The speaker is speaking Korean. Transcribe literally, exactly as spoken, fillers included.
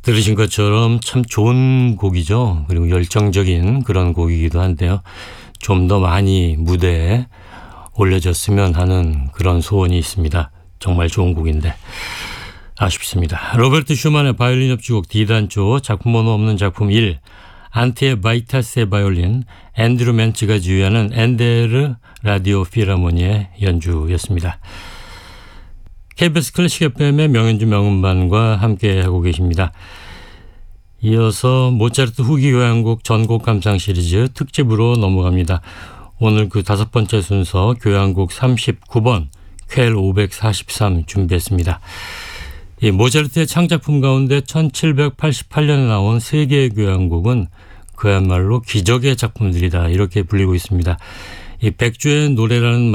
들으신 것처럼 참 좋은 곡이죠. 그리고 열정적인 그런 곡이기도 한데요. 좀 더 많이 무대에 올려졌으면 하는 그런 소원이 있습니다. 정말 좋은 곡인데 아쉽습니다. 로베르트 슈만의 바이올린 협주곡 D단조 작품 번호 없는 작품 일, 안티에 바이타스의 바이올린, 앤드루 멘츠가 지휘하는 엔데르 라디오 필하모니의 연주였습니다. 케이비에스 클래식 에프엠의 명연주 명음반과 함께하고 계십니다. 이어서 모차르트 후기 교향곡 전곡 감상 시리즈 특집으로 넘어갑니다. 오늘 그 다섯 번째 순서 교향곡 삼십구 번 퀘 오백사십삼 준비했습니다. 이 모차르트의 창작품 가운데 천칠백팔십팔 년에 나온 세 개의 교향곡은 그야말로 기적의 작품들이다 이렇게 불리고 있습니다. 이 백주의 노래라는